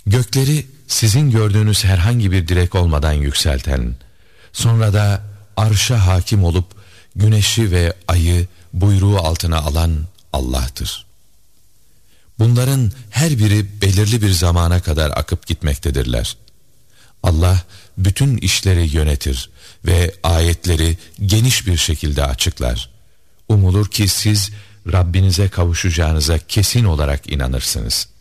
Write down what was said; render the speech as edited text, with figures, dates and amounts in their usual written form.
Gökleri sizin gördüğünüz herhangi bir direk olmadan yükselten, sonra da arşa hakim olup güneşi ve ayı buyruğu altına alan Allah'tır. Bunların her biri belirli bir zamana kadar akıp gitmektedirler. Allah bütün işleri yönetir ve ayetleri geniş bir şekilde açıklar. Umulur ki siz Rabbinize kavuşacağınıza kesin olarak inanırsınız.